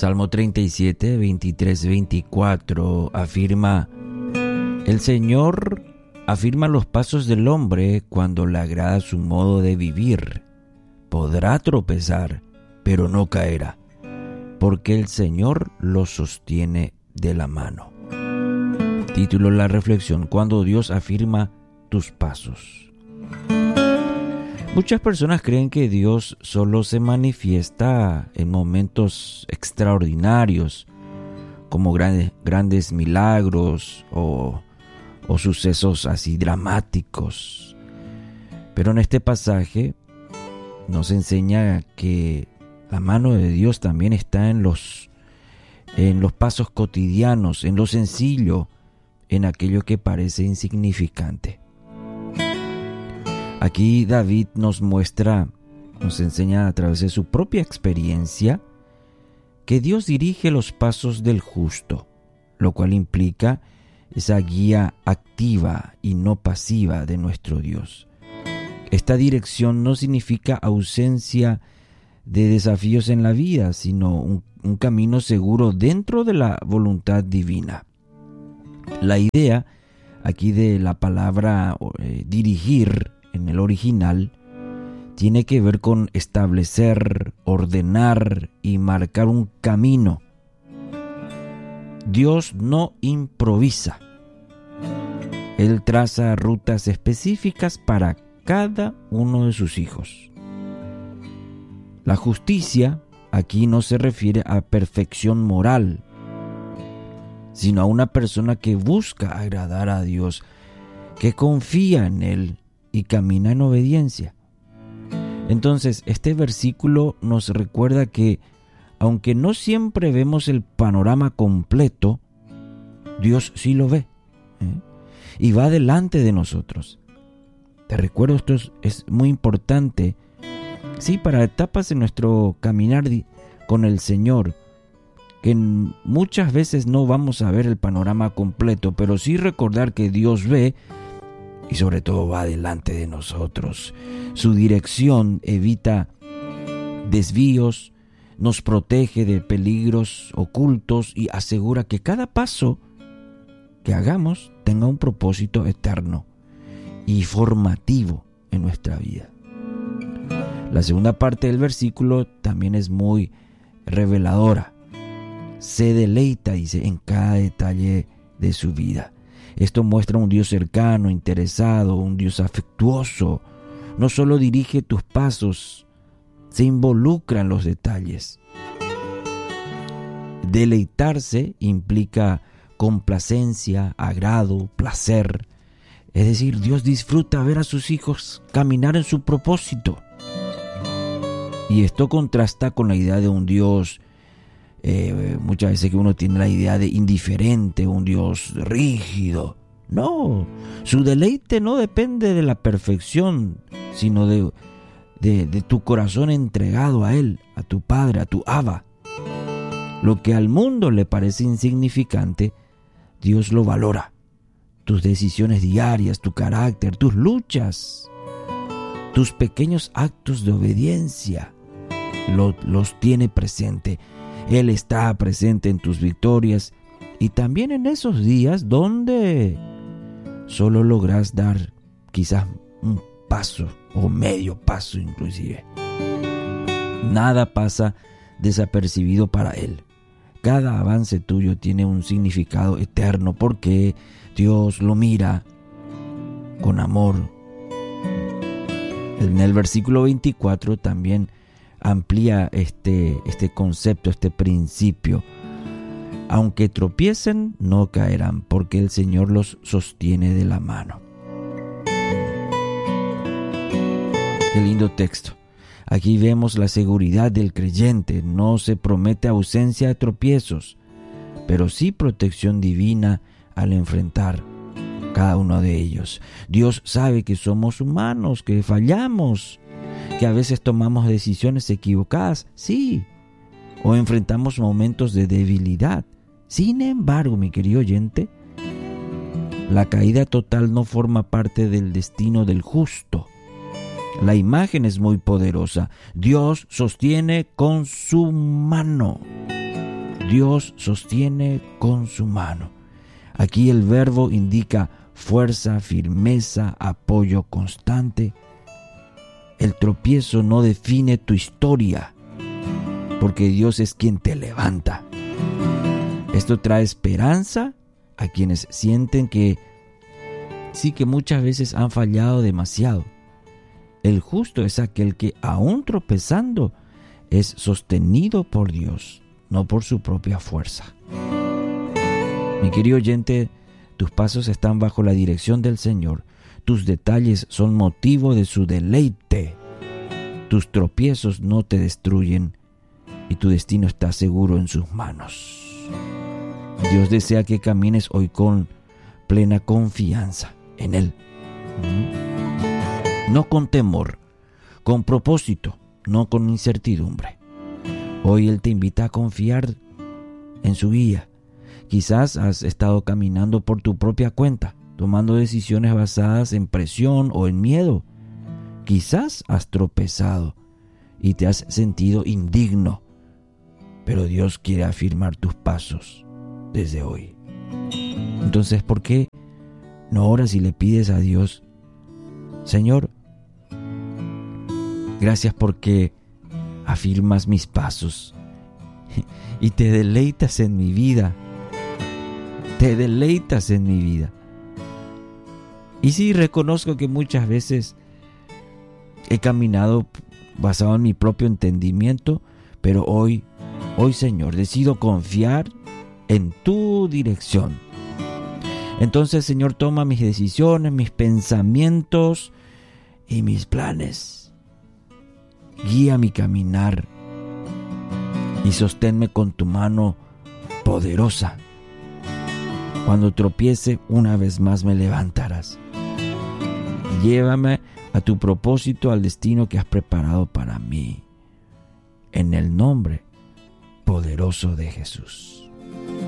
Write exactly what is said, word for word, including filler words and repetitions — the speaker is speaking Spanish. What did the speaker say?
Salmo treinta y siete, veintitrés, veinticuatro afirma: el Señor afirma los pasos del hombre cuando le agrada su modo de vivir. Podrá tropezar, pero no caerá, porque el Señor lo sostiene de la mano. Título de la reflexión: cuando Dios afirma tus pasos. Muchas personas creen que Dios solo se manifiesta en momentos extraordinarios, como grandes, grandes milagros o, o sucesos así dramáticos. Pero en este pasaje nos enseña que la mano de Dios también está en los, en los pasos cotidianos, en lo sencillo, en aquello que parece insignificante. Aquí David nos muestra, nos enseña a través de su propia experiencia que Dios dirige los pasos del justo, lo cual implica esa guía activa y no pasiva de nuestro Dios. Esta dirección no significa ausencia de desafíos en la vida, sino un, un camino seguro dentro de la voluntad divina. La idea aquí de la palabra eh, dirigir en el original tiene que ver con establecer, ordenar y marcar un camino. Dios no improvisa. Él traza rutas específicas para cada uno de sus hijos. La justicia aquí no se refiere a perfección moral, sino a una persona que busca agradar a Dios, que confía en Él y camina en obediencia. Entonces, este versículo nos recuerda que, aunque no siempre vemos el panorama completo, Dios sí lo ve, ¿eh? y va delante de nosotros. Te recuerdo, esto es, es muy importante, sí, para etapas en nuestro caminar con el Señor, que muchas veces no vamos a ver el panorama completo, pero sí recordar que Dios ve y sobre todo va delante de nosotros. Su dirección evita desvíos, nos protege de peligros ocultos y asegura que cada paso que hagamos tenga un propósito eterno y formativo en nuestra vida. La segunda parte del versículo también es muy reveladora. Se deleita, dice, en cada detalle de su vida. Esto muestra un Dios cercano, interesado, un Dios afectuoso. No solo dirige tus pasos, se involucra en los detalles. Deleitarse implica complacencia, agrado, placer. Es decir, Dios disfruta ver a sus hijos caminar en su propósito. Y esto contrasta con la idea de un Dios, eh, muchas veces que uno tiene la idea de indiferente, un Dios rígido. No, su deleite no depende de la perfección, sino de, de, de tu corazón entregado a Él, a tu Padre, a tu Abba. Lo que al mundo le parece insignificante, Dios lo valora. Tus decisiones diarias, tu carácter, tus luchas, tus pequeños actos de obediencia, lo, los tiene presente. Él está presente en tus victorias y también en esos días donde solo logras dar quizás un paso o medio paso inclusive. Nada pasa desapercibido para Él. Cada avance tuyo tiene un significado eterno porque Dios lo mira con amor. En el versículo veinticuatro también amplía este, este concepto, este principio. Aunque tropiecen, no caerán, porque el Señor los sostiene de la mano. Qué lindo texto. Aquí vemos la seguridad del creyente. No se promete ausencia de tropiezos, pero sí protección divina al enfrentar cada uno de ellos. Dios sabe que somos humanos, que fallamos, que a veces tomamos decisiones equivocadas, sí, o enfrentamos momentos de debilidad. Sin embargo, mi querido oyente, la caída total no forma parte del destino del justo. La imagen es muy poderosa. Dios sostiene con su mano. Dios sostiene con su mano. Aquí el verbo indica fuerza, firmeza, apoyo constante. El tropiezo no define tu historia, porque Dios es quien te levanta. Esto trae esperanza a quienes sienten que sí, que muchas veces han fallado demasiado. El justo es aquel que, aún tropezando, es sostenido por Dios, no por su propia fuerza. Mi querido oyente, tus pasos están bajo la dirección del Señor. Tus detalles son motivo de su deleite. Tus tropiezos no te destruyen y tu destino está seguro en sus manos. Dios desea que camines hoy con plena confianza en Él. No con temor, con propósito, no con incertidumbre. Hoy Él te invita a confiar en su guía. Quizás has estado caminando por tu propia cuenta, tomando decisiones basadas en presión o en miedo. Quizás has tropezado y te has sentido indigno, pero Dios quiere afirmar tus pasos desde hoy. Entonces, ¿por qué no oras y le pides a Dios: Señor, gracias porque afirmas mis pasos y te deleitas en mi vida? Te deleitas en mi vida. Y sí, reconozco que muchas veces he caminado basado en mi propio entendimiento, pero hoy, hoy Señor, decido confiar en tu dirección. Entonces, Señor, toma mis decisiones, mis pensamientos y mis planes. Guía mi caminar y sosténme con tu mano poderosa. Cuando tropiece, una vez más me levantarás. Llévame a tu propósito, al destino que has preparado para mí. En el nombre poderoso de Jesús.